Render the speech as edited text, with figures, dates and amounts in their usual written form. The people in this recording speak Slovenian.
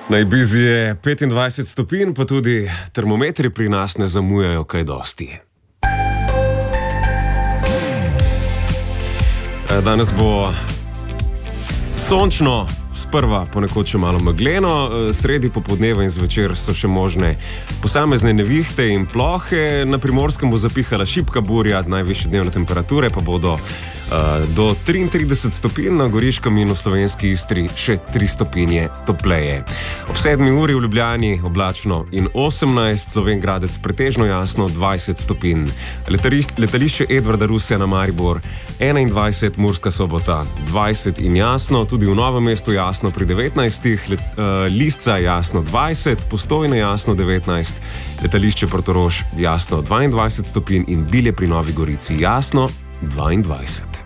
Najbližje je 25 stopinj, pa tudi termometri pri nas ne zamujajo kaj dosti. Danes bo sončno, sprva ponekod še malo megleno, sredi popoldneva in zvečer so še možne posamezne nevihte in plohe. Na Primorskem bo zapihala šibka burja, najvišje dnevne temperature pa bodo do 33 stopinj, na Goriškem in v slovenski Istri še 3 stopinje topleje. Ob 7 uri v Ljubljani oblačno in 18, Slovenj Gradec pretežno jasno 20 stopinj. Letališče Edvarda Rusja na Maribor 21, Murska Sobota 20 in jasno, tudi v Novem mestu jasno pri 19, Lisca jasno 20, Postojna jasno 19, letališče Portorož jasno 22 stopinj in Bilje pri Novi Gorici jasno 22.